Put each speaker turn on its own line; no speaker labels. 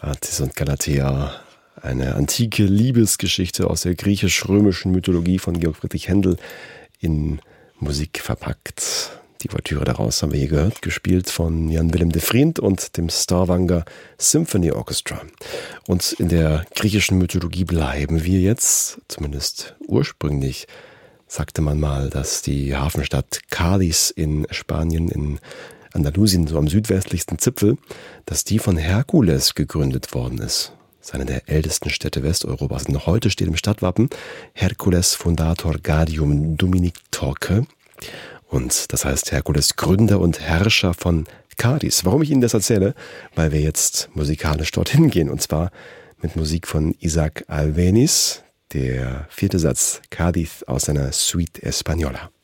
Attis und Galatea, eine antike Liebesgeschichte aus der griechisch-römischen Mythologie von Georg Friedrich Händel in Musik verpackt. Die Ouvertüre daraus haben wir hier gehört, gespielt von Jan Willem de Vriend und dem Stavanger Symphony Orchestra. Und in der griechischen Mythologie bleiben wir jetzt, zumindest ursprünglich sagte man mal, dass die Hafenstadt Cádiz in Spanien, in Andalusien, so am südwestlichsten Zipfel, dass die von Herkules gegründet worden ist. Das ist eine der ältesten Städte Westeuropas. Und noch heute steht im Stadtwappen Hercules Fundator Gaudium Dominictorque. Und das heißt Herkules, Gründer und Herrscher von Cádiz. Warum ich Ihnen das erzähle? Weil wir jetzt musikalisch dorthin gehen. Und zwar mit Musik von Isaac Albéniz, der 4. Satz Cádiz aus seiner Suite Española.